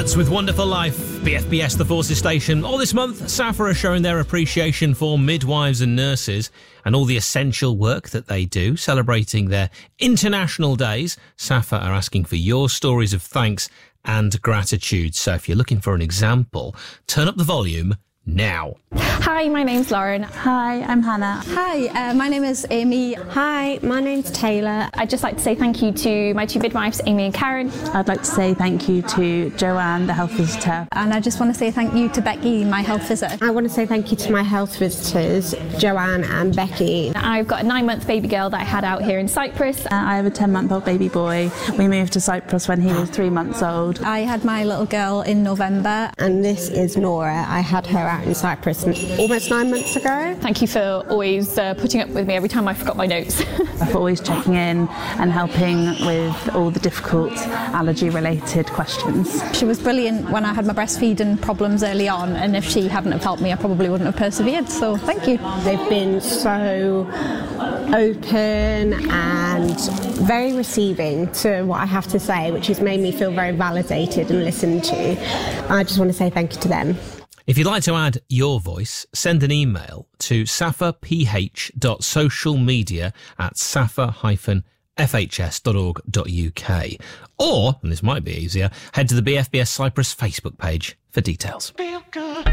Birds with Wonderful Life, BFBS The Forces Station. All this month, SAFA are showing their appreciation for midwives and nurses and all the essential work that they do, celebrating their international days. SAFA are asking for your stories of thanks and gratitude. So if you're looking for an example, turn up the volume now. Hi, my name's Lauren. Hi, I'm Hannah. Hi, my name is Amy. Hi, my name's Taylor. I'd just like to say thank you to my two midwives, Amy and Karen. I'd like to say thank you to Joanne, the health visitor. And I just want to say thank you to Becky, my health visitor. I want to say thank you to my health visitors, Joanne and Becky. I've got a 9-month baby girl that I had out here in Cyprus. I have a 10-month-old baby boy. We moved to Cyprus when he was 3 months old. I had my little girl in November. And this is Nora. I had her out in Cyprus almost 9 months ago. Thank you for always putting up with me every time I forgot my notes. For always checking in and helping with all the difficult allergy-related questions. She was brilliant when I had my breastfeeding problems early on, and if she hadn't have helped me, I probably wouldn't have persevered, so thank you. They've been so open and very receiving to what I have to say, which has made me feel very validated and listened to. I just want to say thank you to them. If you'd like to add your voice, send an email to safaph.socialmedia@safa-fhs.org.uk. Or, and this might be easier, head to the BFBS Cyprus Facebook page for details. Feel good.